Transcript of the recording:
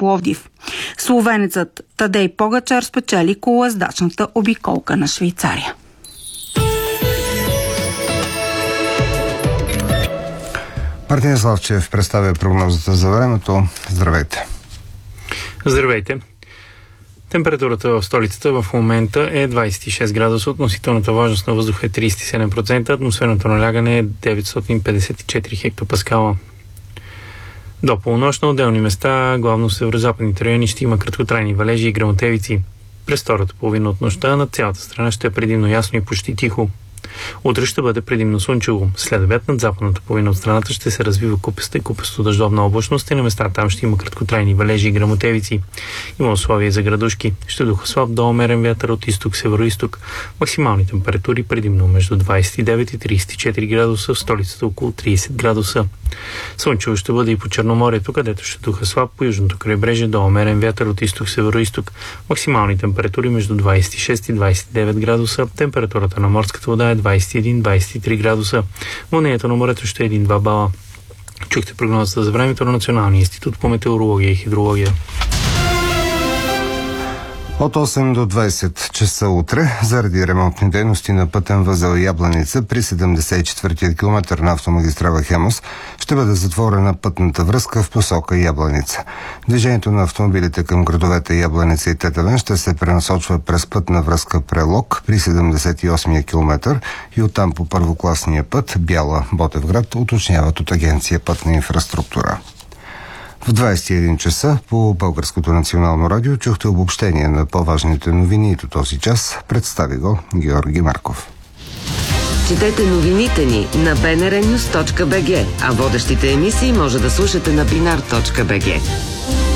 Пловдив. Словенецът Тадей Погачар спечели колоездачната обиколка на Швейцария. Мартин Славчев представя прогнозата за времето. Здравейте! Здравейте! Температурата в столицата в момента е 26 градуса, относителната влажност на въздуха е 37%, атмосферното налягане е 954 хектопаскала. До полунощ на отделни места, главно в северозападните райони, ще има краткотрайни валежи и гръмотевици. През втората половина от нощта над цялата страна ще е предимно ясно и почти тихо. Утре ще бъде предимно слънчево. След обяд над западната половина от страната ще се развива купеста и купесто дъждовна облачност и на места там ще има краткотрайни валежи и гръмотевици. Има условия за градушки. Ще духа слаб до умерен вятър от изток-североизток. Максимални температури предимно между 29 и 34 градуса, в столицата около 30 градуса. Слънчево ще бъде и по Черноморието, където ще духа слаб, по южното крайбрежие до умерен вятър от изток-североизток. Максимални температури между 26 и 29 градуса. Температурата на морската вода е 21-23 градуса. Вълнението на морето ще е 1-2 бала. Чухте прогнозата за времето на Националния институт по метеорология и хидрология. От 8 до 20 часа утре, заради ремонтни дейности на пътен възел Ябланица при 74-ти километър на автомагистрала Хемус, ще бъде затворена пътната връзка в посока Ябланица. Движението на автомобилите към градовете Ябланица и Тетевен ще се пренасочва през пътна връзка Прелог при 78-я километър и оттам по първокласния път Бяла-Ботевград, уточняват от Агенция Пътна инфраструктура. В 21 часа по Българското национално радио чухте обобщение на по-важните новини до този час. Представи го Георги Марков. Четете новините ни на bnrnews.bg, а водещите емисии може да слушате на binar.bg.